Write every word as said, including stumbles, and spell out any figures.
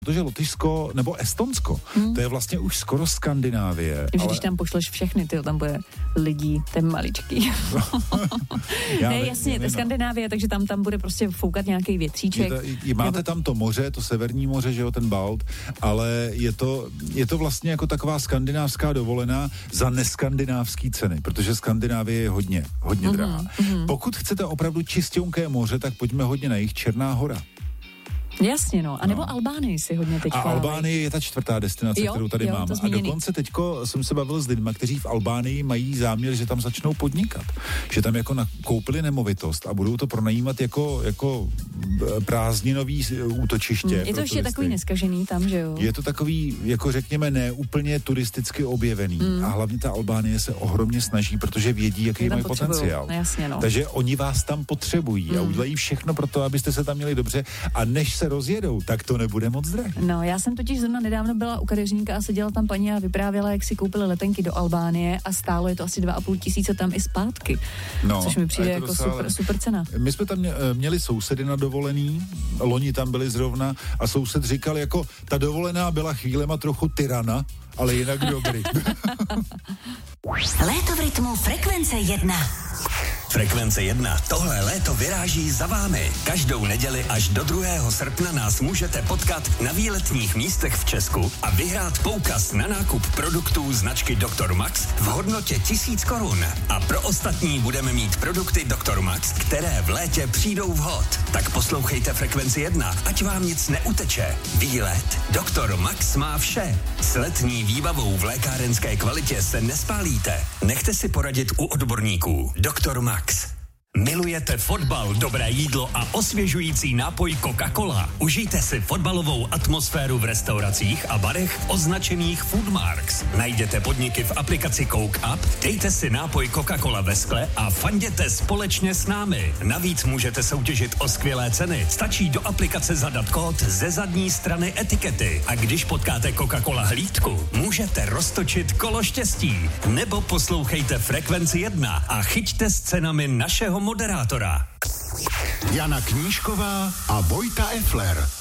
Protože Lotyšsko nebo Estonsko, hmm. to je vlastně už skoro Skandinávie. Když ale... tam pošleš všechny, ty tam bude lidí, ten maličký. ne, jasně, to je Skandinávie, takže tam tam bude prostě foukat nějaký větříček. To, i, máte nebo... tam to moře, to severní moře, že jo, ten Balt, ale je to, je to vlastně jako taková skandinávská dovolená za neskandinávský ceny, protože Skandinávie je hodně, hodně mm-hmm, drahá. Mm-hmm. Pokud chcete opravdu čistěunké moře, tak pojďme hodně na jich, Černá Hora. Jasně, no. A nebo no. Albánii si hodně teď. A Albánie je ta čtvrtá destinace, jo, kterou tady jo, mám. A dokonce teďko jsem se bavil s lidmi, kteří v Albánii mají záměr, že tam začnou podnikat. Že tam jako nakoupili nemovitost a budou to pronajímat jako, jako prázdninový útočiště. Je to ještě takový neskažený tam, že jo? Je to takový, jako řekněme, ne úplně turisticky objevený. Mm. A hlavně ta Albánie se ohromně snaží, protože vědí, jaký mají potenciál. No, jasně, no. Takže oni vás tam potřebují mm. a udělají všechno pro to, abyste se tam měli dobře. A než se rozjedou, tak to nebude moc drahé. No, já jsem totiž zrovna nedávno byla u kadeřníka a seděla tam paní a vyprávěla, jak si koupili letenky do Albánie a stálo je to asi dva a půl tisíce tam i zpátky. No, což mi přijde jako docela... super, super cena. My jsme tam měli sousedy na dovolený, loni tam byli zrovna a soused říkal, jako ta dovolená byla chvílema trochu tyrana, ale jinak dobrý. Léto v rytmu Frekvence jedna. Frekvence jedna. Tohle léto vyráží za vámi. Každou neděli až do druhého srpna nás můžete potkat na výletních místech v Česku a vyhrát poukaz na nákup produktů značky doktor Max v hodnotě tisíc korun. A pro ostatní budeme mít produkty doktor Max, které v létě přijdou vhod. Tak poslouchejte Frekvenci jedna, ať vám nic neuteče. Výlet doktor Max má vše. S letní výbavou v lékárenské kvalitě se nespálíte. Nechte si poradit u odborníků. doktor Max. Milujete fotbal, dobré jídlo a osvěžující nápoj Coca-Cola? Užijte si fotbalovou atmosféru v restauracích a barech označených Foodmarks. Najděte podniky v aplikaci Coke Up, dejte si nápoj Coca-Cola ve skle a fanděte společně s námi. Navíc můžete soutěžit o skvělé ceny. Stačí do aplikace zadat kód ze zadní strany etikety. A když potkáte Coca-Cola hlídku, můžete roztočit kolo štěstí. Nebo poslouchejte Frekvenci jedna a chyťte s cenami našeho moderátora. Jana Knížková a Vojta Effler.